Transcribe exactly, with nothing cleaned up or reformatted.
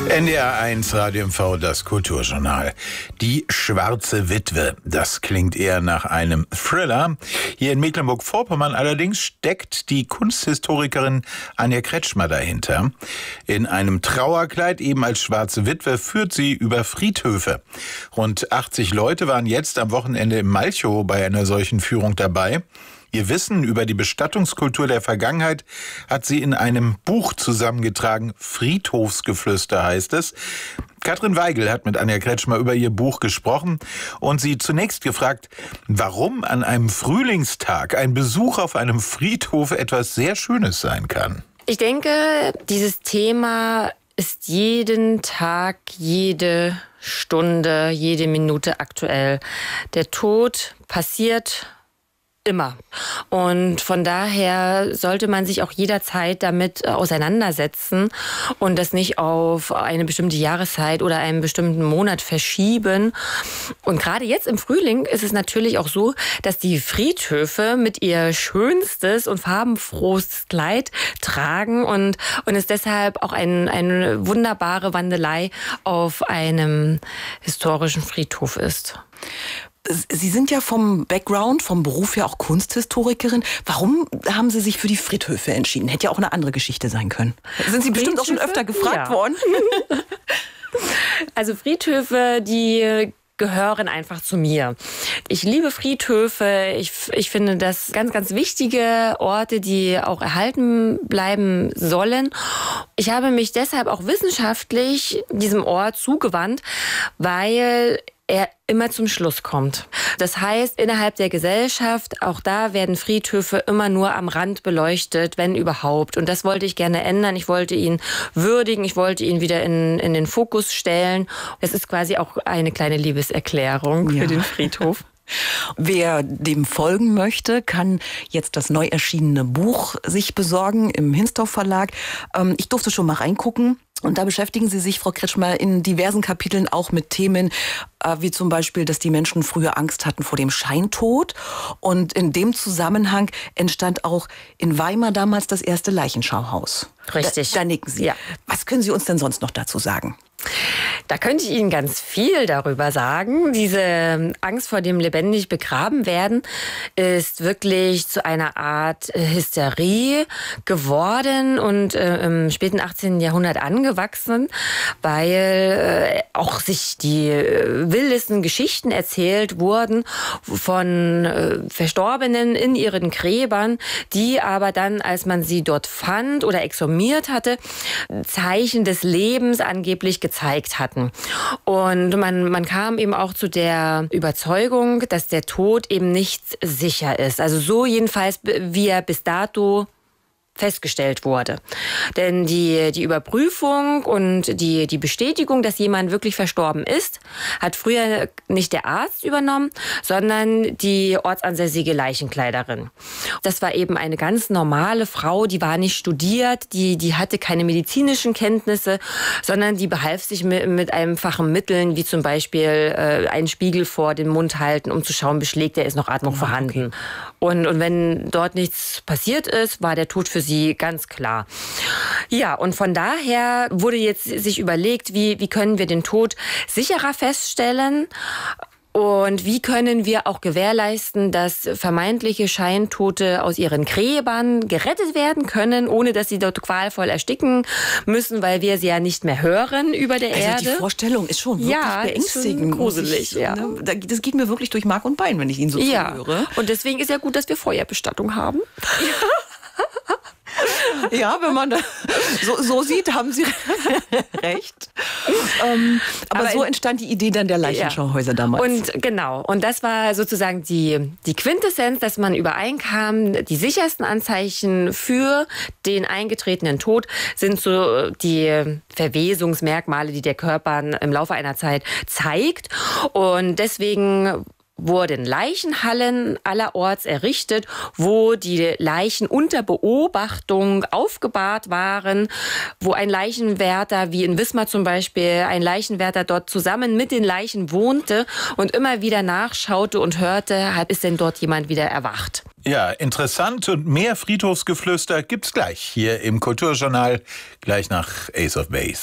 N D R eins Radio M V, das Kulturjournal. Die schwarze Witwe, das klingt eher nach einem Thriller. Hier in Mecklenburg-Vorpommern allerdings steckt die Kunsthistorikerin Anja Kretschmer dahinter. In einem Trauerkleid, eben als schwarze Witwe, führt sie über Friedhöfe. Rund achtzig Leute waren jetzt am Wochenende im Malchow bei einer solchen Führung dabei. Ihr Wissen über die Bestattungskultur der Vergangenheit hat sie in einem Buch zusammengetragen. Friedhofsgeflüster heißt es. Katrin Weigel hat mit Anja Kretschmer über ihr Buch gesprochen und sie zunächst gefragt, warum an einem Frühlingstag ein Besuch auf einem Friedhof etwas sehr Schönes sein kann. Ich denke, dieses Thema ist jeden Tag, jede Stunde, jede Minute aktuell. Der Tod passiert immer. Und von daher sollte man sich auch jederzeit damit auseinandersetzen und das nicht auf eine bestimmte Jahreszeit oder einen bestimmten Monat verschieben. Und gerade jetzt im Frühling ist es natürlich auch so, dass die Friedhöfe mit ihr schönstes und farbenfrohes Kleid tragen und, und es deshalb auch ein, eine wunderbare Wandelei auf einem historischen Friedhof ist. Sie sind ja vom Background, vom Beruf her auch Kunsthistorikerin. Warum haben Sie sich für die Friedhöfe entschieden? Hätte ja auch eine andere Geschichte sein können. Sind Sie bestimmt auch schon öfter gefragt ja. worden? Also Friedhöfe, die gehören einfach zu mir. Ich liebe Friedhöfe. Ich, ich finde das ganz, ganz wichtige Orte, die auch erhalten bleiben sollen. Ich habe mich deshalb auch wissenschaftlich diesem Ort zugewandt, weil er immer zum Schluss kommt. Das heißt, innerhalb der Gesellschaft, auch da werden Friedhöfe immer nur am Rand beleuchtet, wenn überhaupt. Und das wollte ich gerne ändern. Ich wollte ihn würdigen, ich wollte ihn wieder in, in den Fokus stellen. Es ist quasi auch eine kleine Liebeserklärung ja. für den Friedhof. Wer dem folgen möchte, kann jetzt das neu erschienene Buch sich besorgen im Hinsdorf Verlag. Ich durfte schon mal reingucken. Und da beschäftigen Sie sich, Frau Kretschmer, in diversen Kapiteln auch mit Themen, äh, wie zum Beispiel, dass die Menschen früher Angst hatten vor dem Scheintod. Und in dem Zusammenhang entstand auch in Weimar damals das erste Leichenschauhaus. Richtig. Da, da nicken Sie. Ja. Was können Sie uns denn sonst noch dazu sagen? Da könnte ich Ihnen ganz viel darüber sagen. Diese Angst vor dem lebendig begraben werden ist wirklich zu einer Art Hysterie geworden und äh, im späten achtzehnten Jahrhundert angewachsen, weil äh, auch sich die äh, wildesten Geschichten erzählt wurden von äh, Verstorbenen in ihren Gräbern, die aber dann, als man sie dort fand oder exhumiert hatte, Zeichen des Lebens angeblich gezeigt hatten. Und man, man kam eben auch zu der Überzeugung, dass der Tod eben nicht sicher ist. Also so jedenfalls, wie er bis dato festgestellt wurde. Denn die, die Überprüfung und die, die Bestätigung, dass jemand wirklich verstorben ist, hat früher nicht der Arzt übernommen, sondern die ortsansässige Leichenkleiderin. Das war eben eine ganz normale Frau, die war nicht studiert, die, die hatte keine medizinischen Kenntnisse, sondern die behalf sich mit, mit einfachen Mitteln, wie zum Beispiel äh, einen Spiegel vor den Mund halten, um zu schauen, beschlägt er, ist noch Atmung Ja, vorhanden. okay. Und, und wenn dort nichts passiert ist, war der Tod für sie ganz klar. Ja, und von daher wurde jetzt sich überlegt, wie, wie können wir den Tod sicherer feststellen und wie können wir auch gewährleisten, dass vermeintliche Scheintote aus ihren Gräbern gerettet werden können, ohne dass sie dort qualvoll ersticken müssen, weil wir sie ja nicht mehr hören über der also Erde. Die Vorstellung ist schon wirklich ja, beängstigend. schon gruselig. Ich, ja. ne, das geht mir wirklich durch Mark und Bein, wenn ich ihn so ja. zuhöre. Und deswegen ist ja gut, dass wir Feuerbestattung haben. Ja. Ja, wenn man das so, so sieht, haben Sie recht. Ähm, aber, aber so entstand die Idee dann der Leichenschauhäuser ja. damals. Und genau, und das war sozusagen die, die Quintessenz, dass man übereinkam, die sichersten Anzeichen für den eingetretenen Tod sind so die Verwesungsmerkmale, die der Körper im Laufe einer Zeit zeigt. Und deswegen wurden Leichenhallen allerorts errichtet, wo die Leichen unter Beobachtung aufgebahrt waren, wo ein Leichenwärter, wie in Wismar zum Beispiel, ein Leichenwärter dort zusammen mit den Leichen wohnte und immer wieder nachschaute und hörte, ist denn dort jemand wieder erwacht. Ja, interessant und mehr Friedhofsgeflüster gibt's gleich hier im Kulturjournal, gleich nach Ace of Base.